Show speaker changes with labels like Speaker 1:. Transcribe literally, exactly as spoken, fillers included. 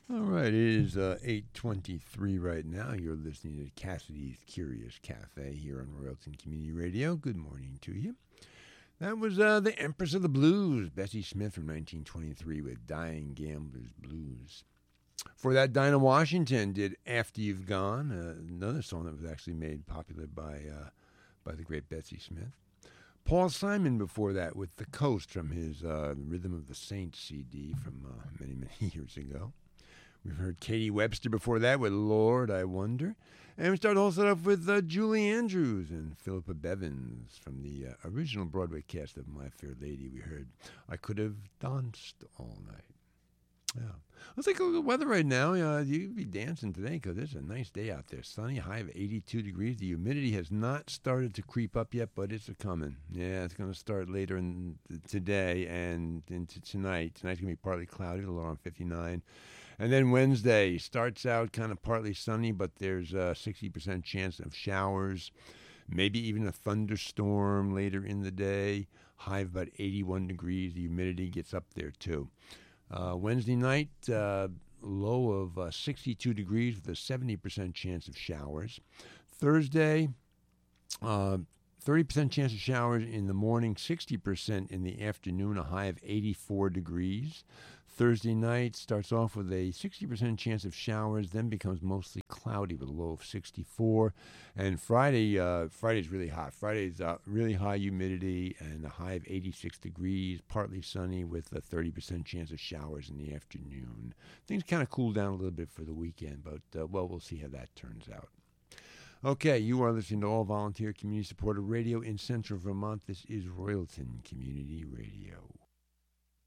Speaker 1: All right, it is uh, eight twenty-three right now. You're listening to Cassidy's Curious Cafe here on Royalton Community Radio. Good morning to you. That was uh, the Empress of the Blues, Bessie Smith from nineteen twenty-three with Dying Gambler's Blues. For that, Dinah Washington did After You've Gone, uh, another song that was actually made popular by, uh, by the great Bessie Smith. Paul Simon before that with The Coast from his uh, Rhythm of the Saints C D from uh, many, many years ago. We've heard Katie Webster before that with Lord, I Wonder. And we started also off with uh, Julie Andrews and Philippa Bevins from the uh, original Broadway cast of My Fair Lady. We heard I Could Have Danced All Night. Yeah. Let's take a look at the weather right now. Uh, you could be dancing today because it's a nice day out there. Sunny, high of eighty-two degrees. The humidity has not started to creep up yet, but it's a coming. Yeah, it's going to start later in th- today and into tonight. Tonight's going to be partly cloudy, a low around fifty-nine. And then Wednesday starts out kind of partly sunny, but there's a sixty percent chance of showers, maybe even a thunderstorm later in the day. High of about eighty-one degrees. The humidity gets up there, too. Uh, Wednesday night, uh, low of uh, sixty-two degrees with a seventy percent chance of showers. Thursday, uh, thirty percent chance of showers in the morning, sixty percent in the afternoon, a high of eighty-four degrees. Thursday night starts off with a sixty percent chance of showers, then becomes mostly cloudy with a low of sixty-four. And Friday, uh, Friday's really hot. Friday's uh, really high humidity and a high of eighty-six degrees, partly sunny with a thirty percent chance of showers in the afternoon. Things kind of cool down a little bit for the weekend, but, uh, well, we'll see how that turns out. Okay, you are listening to All Volunteer Community Supported Radio in Central Vermont. This is Royalton Community Radio.